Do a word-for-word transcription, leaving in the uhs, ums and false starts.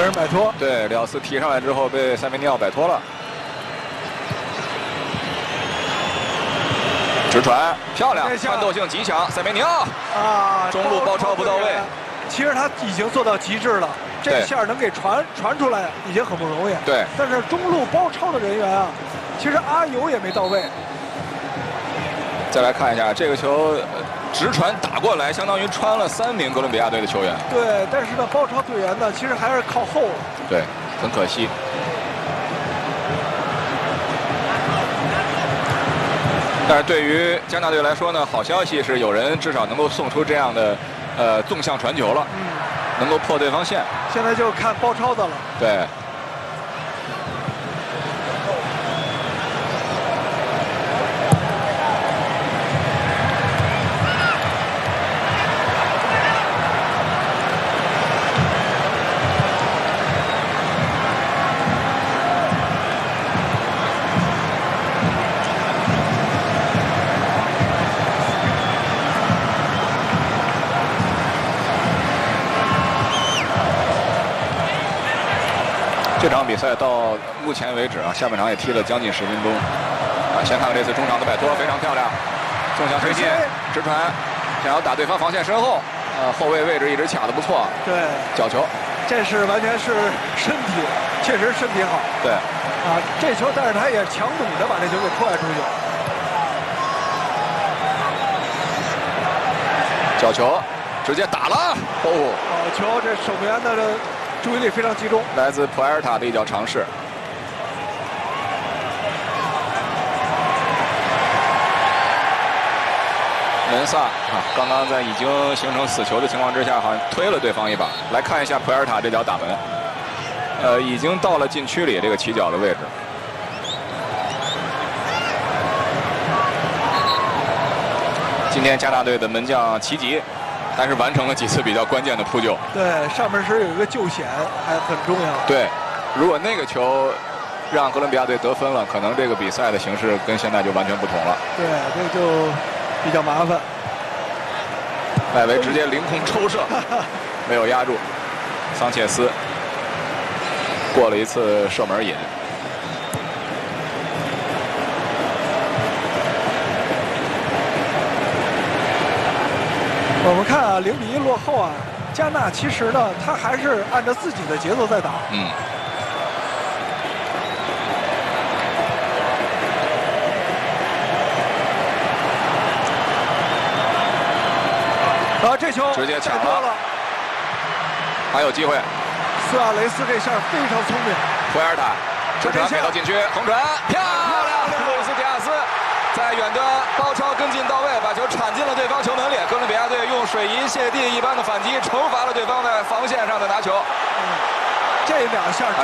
人摆脱。 对，里奥斯提上来之后被塞梅尼奥摆脱了。直传漂亮，穿透性极强，塞梅尼奥啊， 中路包抄不到位。 其实他已经做到极致了，这下能给传传出来已经很不容易。 对， 但是中路包抄的人员啊，其实阿尤也没到位。 再来看一下这个球，直传打过来，相当于穿了三名哥伦比亚队的球员。 对，但是呢，包抄队员呢，其实还是靠后了。 对，很可惜。但是对于加纳队来说呢，好消息是有人至少能够送出这样的呃纵向传球了，嗯，能够破对方线。 现在就看包抄的了。 对。这场比赛到目前为止啊，下半场也踢了将近十分钟。啊，先看看这次中场的摆脱，非常漂亮，纵向推进，直传，想要打对方防线身后，呃，后卫位置一直卡得不错。 对， 角球， 这是完全是身体，确实身体好。 对， 啊，这球，但是他也强弩的把这球给破坏出去。 角球，直接打了，哦， 好球，这守门员的这。注意力非常集中， 来自普埃尔塔的一脚尝试。门萨啊，刚刚在已经形成死球的情况之下，好像推了对方一把。来看一下普埃尔塔这脚打门，呃，已经到了禁区里这个起脚的位置。今天加纳队的门将齐吉。但是完成了几次比较关键的扑救。 对，上半身有一个救险还很重要。 对，如果那个球让哥伦比亚队得分了，可能这个比赛的形势跟现在就完全不同了。 对，这就比较麻烦。 外围直接凌空抽射，没有压住。桑切斯过了一次射门瘾。 我们看啊，零比一落后啊，加纳其实呢，他还是按照自己的节奏在打。 嗯。 啊，这球直接抢了，还有机会。 苏亚雷斯这下非常聪明。 普埃尔塔直传给到禁区，横传漂亮，路易斯迪亚斯。在远端包抄跟进到位，把球铲进了对方球门里。哥伦比亚队用水银泻地一般的反击，惩罚了对方在防线上的拿球。 嗯、这两下